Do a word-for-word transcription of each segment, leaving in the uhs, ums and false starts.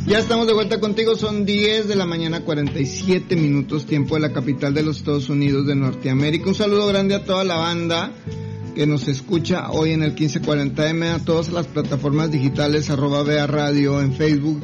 Ya estamos de vuelta contigo, son diez de la mañana, cuarenta y siete minutos, tiempo de la capital de los Estados Unidos de Norteamérica. Un saludo grande a toda la banda que nos escucha hoy en el quince cuarenta eme, a todas las plataformas digitales, arroba Vea Radio en Facebook.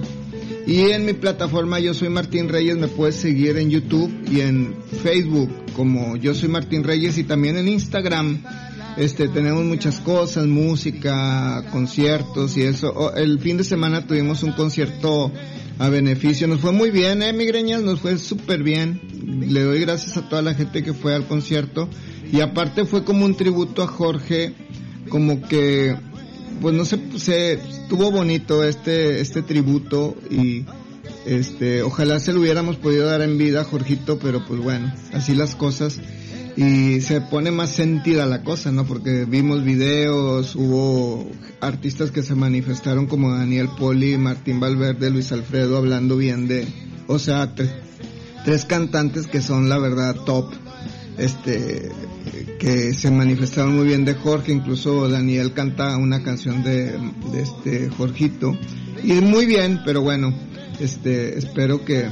Y en mi plataforma Yo Soy Martín Reyes, me puedes seguir en YouTube y en Facebook como Yo Soy Martín Reyes, y también en Instagram. Este, tenemos muchas cosas, música, conciertos y eso. Oh, el fin de semana tuvimos un concierto a beneficio, nos fue muy bien, eh, migreñas, nos fue súper bien. Le doy gracias a toda la gente que fue al concierto, y aparte fue como un tributo a Jorge, como que, pues no sé, se, estuvo bonito este, este tributo, y este, ojalá se lo hubiéramos podido dar en vida a Jorgito, pero pues bueno, así las cosas. Y se pone más sentida la cosa, ¿no? Porque vimos videos, hubo artistas que se manifestaron como Daniel Poli, Martín Valverde, Luis Alfredo, hablando bien de, o sea, tres, tres cantantes que son la verdad top, este, que se manifestaron muy bien de Jorge. Incluso Daniel canta una canción de, de este Jorgito, y muy bien, pero bueno, este, espero que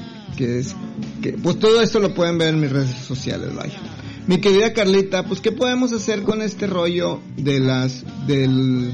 que es que pues todo esto lo pueden ver en mis redes sociales, vaya. Mi querida Carlita, pues qué podemos hacer con este rollo de las del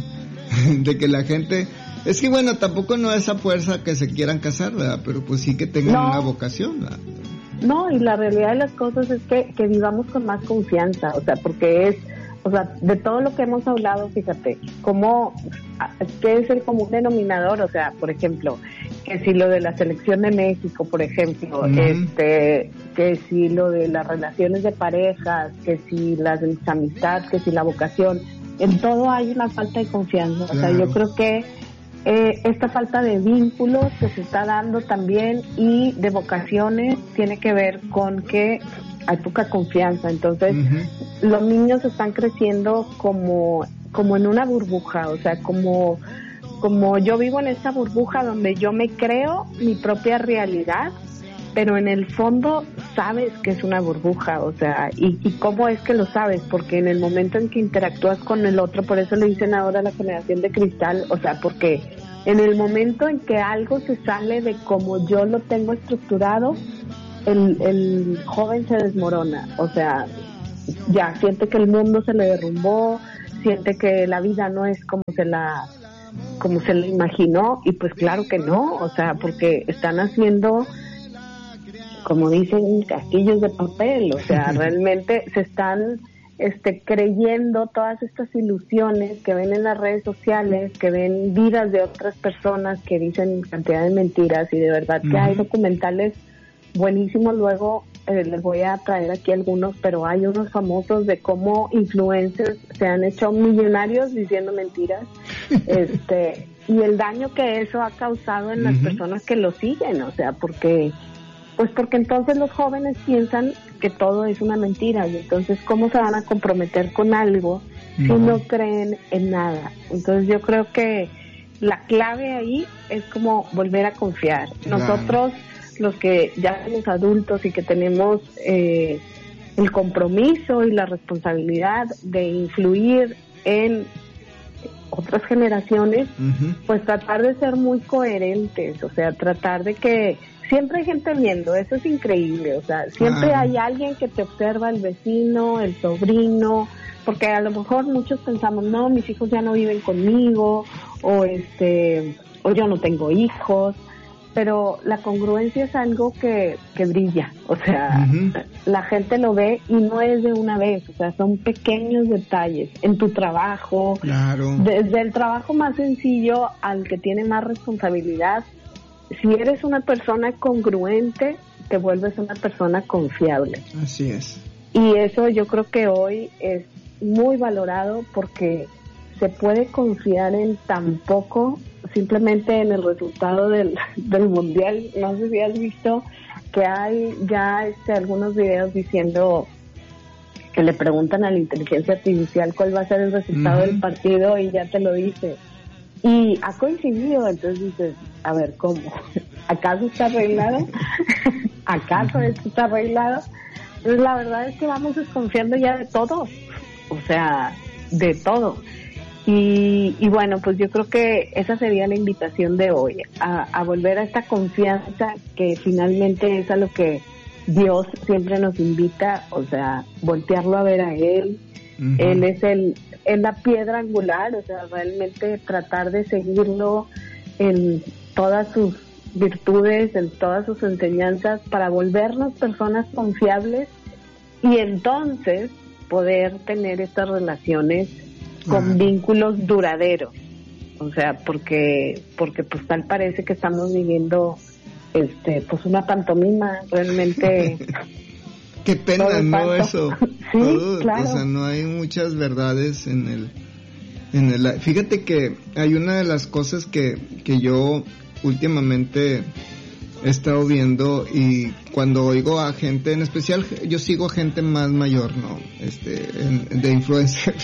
de que la gente, es que bueno, tampoco no es a fuerza que se quieran casar, ¿verdad? Pero pues sí que tengan no. una vocación, ¿verdad? No, y la realidad de las cosas es que que vivamos con más confianza, o sea, porque es, o sea, de todo lo que hemos hablado, fíjate, cómo, qué es el común denominador, o sea, por ejemplo, que si lo de la selección de México, por ejemplo, uh-huh. este, que si lo de las relaciones de parejas, que si las amistades, que si la vocación, en todo hay una falta de confianza, claro. O sea, yo creo que eh, esta falta de vínculos que se está dando también y de vocaciones tiene que ver con que hay poca confianza, entonces uh-huh. los niños están creciendo como como en una burbuja, o sea, como como yo vivo en esta burbuja donde yo me creo mi propia realidad, pero en el fondo sabes que es una burbuja, o sea, y, y cómo es que lo sabes, porque en el momento en que interactúas con el otro, por eso le dicen ahora la generación de cristal, o sea, porque en el momento en que algo se sale de como yo lo tengo estructurado, el, el joven se desmorona, o sea, ya siente que el mundo se le derrumbó, siente que la vida no es como se la como se la imaginó, y pues claro que no, o sea, porque están haciendo, como dicen, castillos de papel, o sea, realmente se están este creyendo todas estas ilusiones que ven en las redes sociales, que ven vidas de otras personas que dicen cantidad de mentiras, y de verdad que uh-huh. hay documentales buenísimos. Luego eh, les voy a traer aquí algunos, pero hay unos famosos de cómo influencers se han hecho millonarios diciendo mentiras, este y el daño que eso ha causado en uh-huh. las personas que lo siguen, o sea, porque pues porque entonces los jóvenes piensan que todo es una mentira, y entonces cómo se van a comprometer con algo uh-huh. si no creen en nada. Entonces yo creo que la clave ahí es como volver a confiar. Nosotros, los que ya somos adultos y que tenemos eh, el compromiso y la responsabilidad de influir en otras generaciones, uh-huh. pues tratar de ser muy coherentes, o sea, tratar de que siempre hay gente viendo, eso es increíble, o sea, siempre ah. hay alguien que te observa, el vecino, el sobrino, porque a lo mejor muchos pensamos, no, mis hijos ya no viven conmigo, o este, o yo no tengo hijos, pero la congruencia es algo que, que brilla, o sea, uh-huh. la gente lo ve y no es de una vez, o sea, son pequeños detalles en tu trabajo, claro. desde el trabajo más sencillo al que tiene más responsabilidad. Si eres una persona congruente, te vuelves una persona confiable. Así es. Y eso yo creo que hoy es muy valorado, porque se puede confiar en tan poco, simplemente en el resultado del, del mundial. No sé si has visto que hay ya este, algunos videos diciendo que le preguntan a la inteligencia artificial cuál va a ser el resultado uh-huh. del partido, y ya te lo dice. Y ha coincidido, entonces dices, a ver, ¿cómo? ¿Acaso está arreglado? ¿Acaso esto está arreglado? Entonces la verdad es que vamos desconfiando ya de todo, o sea, de todo. Y, y bueno, pues yo creo que esa sería la invitación de hoy, a, a volver a esta confianza que finalmente es a lo que Dios siempre nos invita, o sea, voltearlo a ver a Él. Uh-huh. Él es el es la piedra angular, o sea, realmente tratar de seguirlo en todas sus virtudes, en todas sus enseñanzas, para volvernos personas confiables y entonces poder tener estas relaciones con uh-huh. vínculos duraderos, o sea, porque porque pues tal parece que estamos viviendo este pues una pantomima realmente. Qué pena, ¿no? Eso. Sí, todo, claro. O sea, no hay muchas verdades en el en el fíjate que hay una de las cosas que que yo últimamente he estado viendo, y cuando oigo a gente, en especial yo sigo a gente más mayor, ¿no? Este en, de influencer.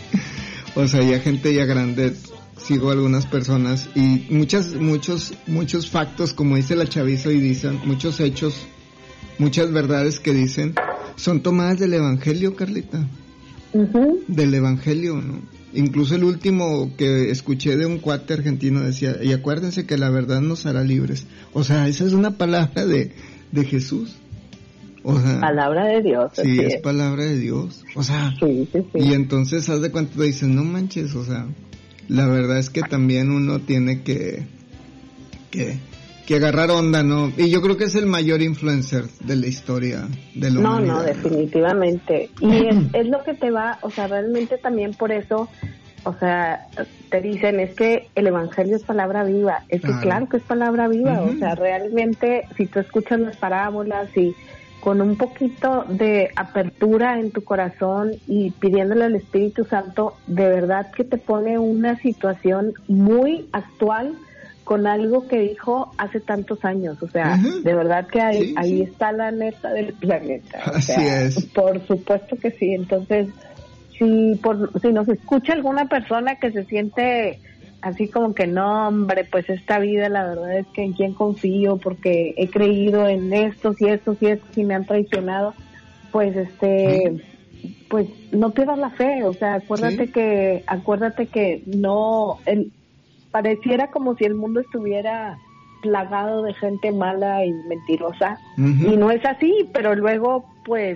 O sea, ya gente ya grande, sigo a algunas personas y muchas, muchos, muchos factos, como dice la chaviza y dicen, muchos hechos, muchas verdades que dicen, son tomadas del Evangelio, Carlita. Uh-huh. Del Evangelio, ¿no? Incluso el último que escuché de un cuate argentino decía, y acuérdense que la verdad nos hará libres. O sea, esa es una palabra de, de Jesús. O sea, palabra de Dios. Sí, es, es palabra de Dios. O sea, sí, sí, sí. Y entonces haz de cuenta, te dicen, no manches, o sea, la verdad es que también uno tiene que, que, que agarrar onda, ¿no? Y yo creo que es el mayor influencer de la historia de la no, humanidad. No, no, definitivamente. Y es, es lo que te va, o sea, realmente también por eso, o sea, te dicen, es que el Evangelio es palabra viva. Es que claro, claro que es palabra viva. Uh-huh. O sea, realmente, si tú escuchas las parábolas y con un poquito de apertura en tu corazón y pidiéndole al Espíritu Santo, de verdad que te pone una situación muy actual con algo que dijo hace tantos años. O sea, uh-huh. de verdad que ahí, sí, ahí sí. está la neta del planeta. O Así sea, es. Por supuesto que sí. Entonces, si, por, si nos escucha alguna persona que se siente así como que no, hombre, pues esta vida la verdad es que en quién confío, porque he creído en estos y estos y estos y me han traicionado, pues este, ¿sí? Pues no pierdas la fe, o sea, acuérdate ¿sí? que, acuérdate que no, el, pareciera como si el mundo estuviera plagado de gente mala y mentirosa, uh-huh. y no es así, pero luego pues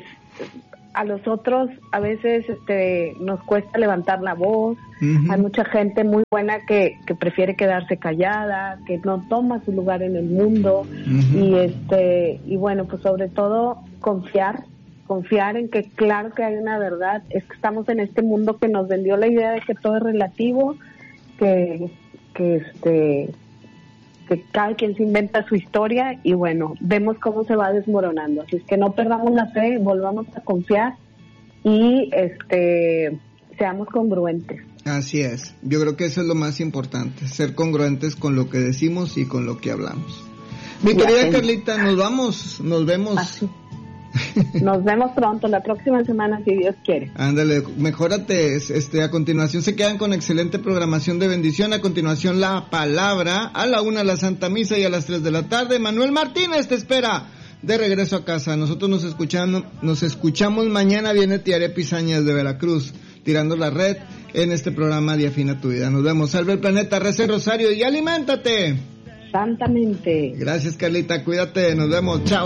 a los otros a veces este nos cuesta levantar la voz. Uh-huh. Hay mucha gente muy buena que, que prefiere quedarse callada, que no toma su lugar en el mundo. Uh-huh. y este y bueno, pues sobre todo confiar confiar en que claro que hay una verdad. Es que estamos en este mundo que nos vendió la idea de que todo es relativo, que que este que cada quien se inventa su historia y bueno, vemos cómo se va desmoronando. Así es que no perdamos la fe, volvamos a confiar y este seamos congruentes. Así es, yo creo que eso es lo más importante, ser congruentes con lo que decimos y con lo que hablamos. Mi querida ya, Carlita, nos vamos, nos vemos. Así. Nos vemos pronto, la próxima semana, si Dios quiere. Ándale, mejórate. Este, a continuación se quedan con excelente programación de bendición. A continuación la palabra, a la una la Santa Misa y a las tres de la tarde Manuel Martínez te espera de regreso a casa. Nosotros nos escuchamos, nos escuchamos mañana. Viene Tiare Pizañas de Veracruz tirando la red en este programa de Afina tu Vida. Nos vemos. Salve el planeta, reza el rosario y aliméntate santamente. Gracias, Carlita, cuídate, nos vemos, chao.